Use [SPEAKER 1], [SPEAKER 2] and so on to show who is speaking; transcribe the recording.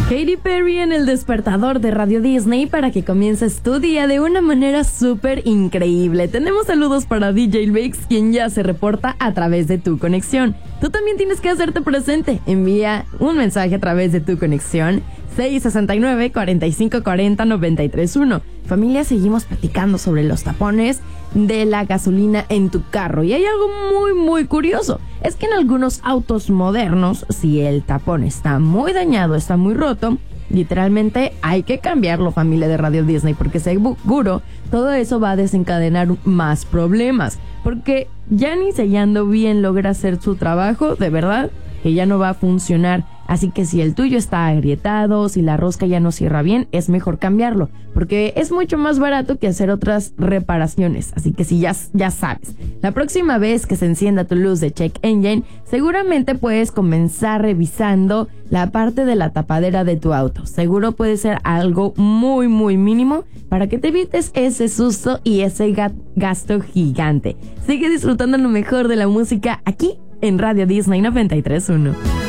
[SPEAKER 1] Katy Perry en el despertador de Radio Disney para que comiences tu día de una manera súper increíble. Tenemos saludos para DJ Bakes, quien ya se reporta a través de Tu Conexión. Tú también tienes que hacerte presente. Envía un mensaje a través de Tu Conexión 669-4540-931. Familia, seguimos platicando sobre los tapones de la gasolina en tu carro. Y hay algo muy curioso. Es que en algunos autos modernos, si el tapón está muy dañado, está muy roto, literalmente hay que cambiarlo, familia de Radio Disney, porque seguro todo eso va a desencadenar más problemas. Porque ya ni sellando bien logra hacer su trabajo, de verdad que ya no va a funcionar. Así que si el tuyo está agrietado, si la rosca ya no cierra bien, es mejor cambiarlo, porque es mucho más barato que hacer otras reparaciones. Así que si ya sabes, la próxima vez que se encienda tu luz de check engine, seguramente puedes comenzar revisando la parte de la tapadera de tu auto. Seguro puede ser algo muy mínimo para que te evites ese susto y ese gasto gigante. Sigue disfrutando lo mejor de la música aquí en Radio Disney 93.1.